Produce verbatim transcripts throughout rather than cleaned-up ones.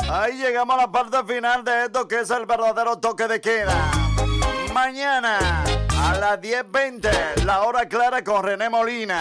Ahí llegamos a la parte final de esto que es el verdadero toque de queda. Mañana a las diez veinte, la hora clara con René Molina.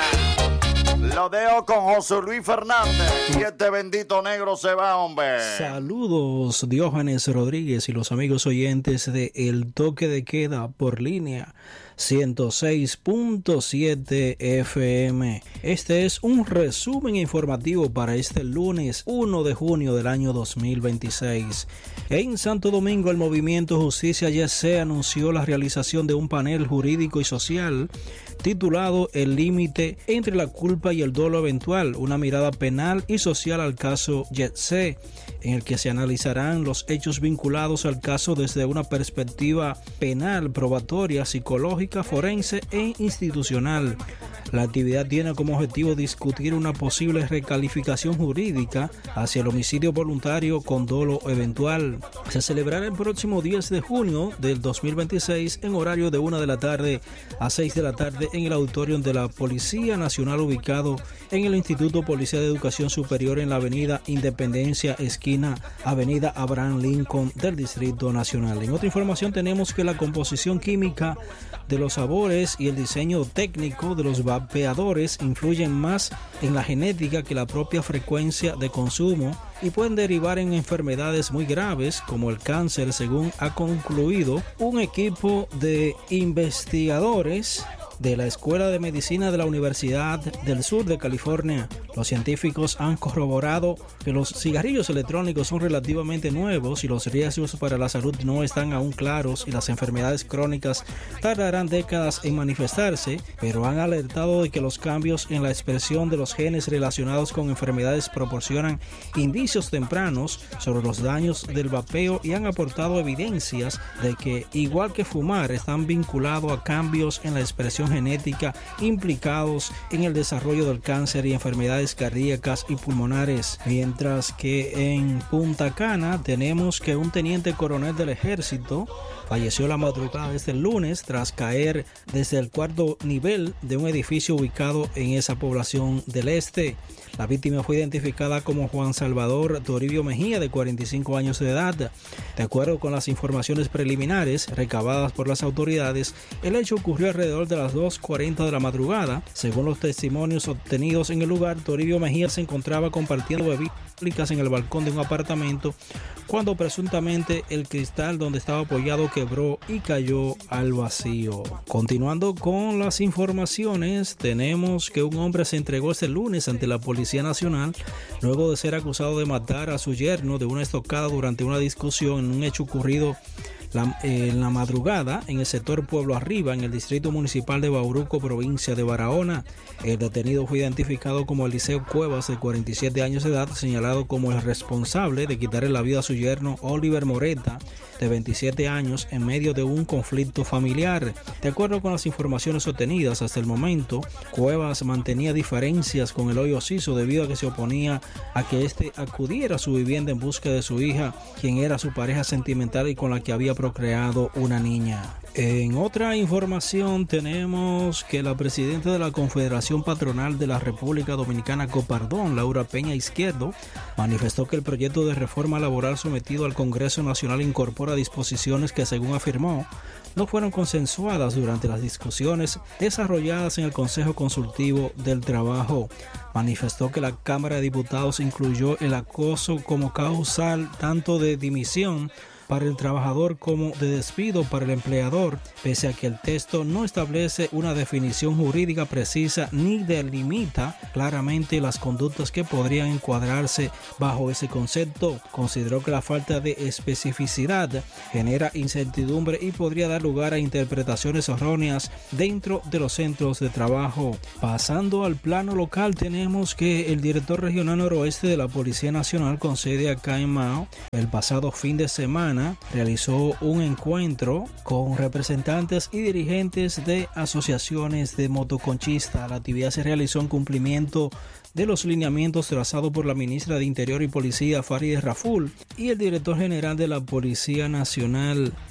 Lo dejo con José Luis Fernández y este bendito negro se va, hombre. Saludos, Diógenes Rodríguez y los amigos oyentes de El Toque de Queda por línea ciento seis punto siete F M. Este es un resumen informativo para este lunes uno de junio del año dos mil veintiséis. En Santo Domingo, el movimiento Justicia Y C anunció la realización de un panel jurídico y social titulado El límite entre la culpa y el dolo eventual, una mirada penal y social al caso Y C, en el que se analizarán los hechos vinculados al caso desde una perspectiva penal, probatoria, psicológica, forense e institucional. La actividad tiene como objetivo discutir una posible recalificación jurídica hacia el homicidio voluntario con dolo eventual. Se celebrará el próximo diez de junio del dos mil veintiséis en horario de una de la tarde a seis de la tarde en el auditorio de la Policía Nacional ubicado en el Instituto Policial de Educación Superior en la avenida Independencia, esquina avenida Abraham Lincoln del Distrito Nacional. En otra información tenemos que la composición química de los sabores y el diseño técnico de los vapeadores influyen más en la genética que la propia frecuencia de consumo y pueden derivar en enfermedades muy graves como el cáncer, según ha concluido un equipo de investigadores de la Escuela de Medicina de la Universidad del Sur de California. Los científicos han corroborado que los cigarrillos electrónicos son relativamente nuevos y los riesgos para la salud no están aún claros y las enfermedades crónicas tardarán décadas en manifestarse, pero han alertado de que los cambios en la expresión de los genes relacionados con enfermedades proporcionan indicios tempranos sobre los daños del vapeo y han aportado evidencias de que, igual que fumar, están vinculados a cambios en la expresión genética implicados en el desarrollo del cáncer y enfermedades cardíacas y pulmonares. Mientras que en Punta Cana tenemos que un teniente coronel del ejército falleció la madrugada de este lunes tras caer desde el cuarto nivel de un edificio ubicado en esa población del este. La víctima fue identificada como Juan Salvador Toribio Mejía, de cuarenta y cinco años de edad. De acuerdo con las informaciones preliminares recabadas por las autoridades, el hecho ocurrió alrededor de las dos cuarenta de la madrugada. Según los testimonios obtenidos en el lugar, Toribio Mejía se encontraba compartiendo bebidas en el balcón de un apartamento cuando presuntamente el cristal donde estaba apoyado quebró y cayó al vacío. Continuando con las informaciones, tenemos que un hombre se entregó este lunes ante la Policía Nacional luego de ser acusado de matar a su yerno de una estocada durante una discusión en un hecho ocurrido La, eh, en la madrugada en el sector Pueblo Arriba, en el distrito municipal de Bauruco, provincia de Barahona. El detenido fue identificado como Eliseo Cuevas, de cuarenta y siete años de edad, señalado como el responsable de quitarle la vida a su yerno Oliver Moreta, de veintisiete años, en medio de un conflicto familiar. De acuerdo con las informaciones obtenidas hasta el momento, Cuevas mantenía diferencias con el hoyo Ciso debido a que se oponía a que éste acudiera a su vivienda en busca de su hija, quien era su pareja sentimental y con la que había procreado una niña. En otra información tenemos que la presidenta de la Confederación Patronal de la República Dominicana, Copardón, Laura Peña Izquierdo, manifestó que el proyecto de reforma laboral sometido al Congreso Nacional incorpora disposiciones que, según afirmó, no fueron consensuadas durante las discusiones desarrolladas en el Consejo Consultivo del Trabajo. Manifestó que la Cámara de Diputados incluyó el acoso como causal tanto de dimisión para el trabajador como de despido para el empleador, pese a que el texto no establece una definición jurídica precisa ni delimita claramente las conductas que podrían encuadrarse bajo ese concepto. Consideró que la falta de especificidad genera incertidumbre y podría dar lugar a interpretaciones erróneas dentro de los centros de trabajo. Pasando al plano local, tenemos que el director regional noroeste de la Policía Nacional, con sede acá en Mao, el pasado fin de semana realizó un encuentro con representantes y dirigentes de asociaciones de motoconchistas. La actividad se realizó en cumplimiento de los lineamientos trazados por la ministra de Interior y Policía, Farideh Raful, y el director general de la Policía Nacional.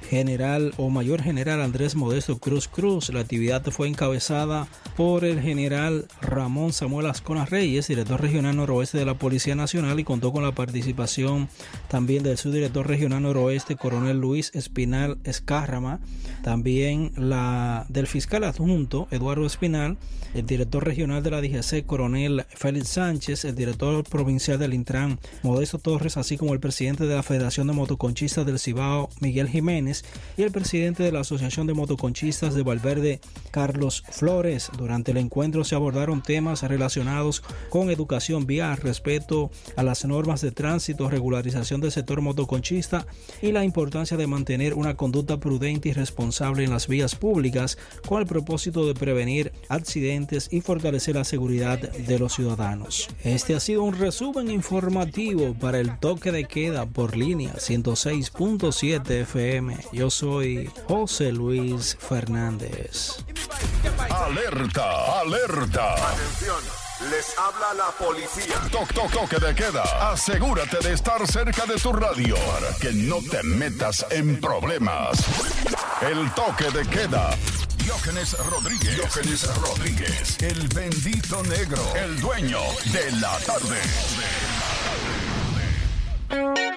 general o mayor general Andrés Modesto Cruz Cruz. La actividad fue encabezada por el general Ramón Samuel Ascona Reyes, director regional noroeste de la Policía Nacional, y contó con la participación también del subdirector regional noroeste, coronel Luis Espinal Escárrama, también la del fiscal adjunto Eduardo Espinal, el director regional de la D G C, coronel Félix Sánchez, el director provincial del Intran, Modesto Torres, así como el presidente de la Federación de Motoconchistas del Cibao, Miguel Jiménez, y el presidente de la Asociación de Motoconchistas de Valverde, Carlos Flores. Durante el encuentro se abordaron temas relacionados con educación vial, respeto a las normas de tránsito, regularización del sector motoconchista y la importancia de mantener una conducta prudente y responsable en las vías públicas con el propósito de prevenir accidentes y fortalecer la seguridad de los ciudadanos. Este ha sido un resumen informativo para el toque de queda por línea ciento seis punto siete F M. Yo soy José Luis Fernández. Alerta, alerta. Atención, les habla la policía. Toc, toc, toque de queda. Asegúrate de estar cerca de tu radio para que no te metas en problemas. El toque de queda. Diógenes Rodríguez. Diógenes Rodríguez. El bendito negro. El dueño de la tarde.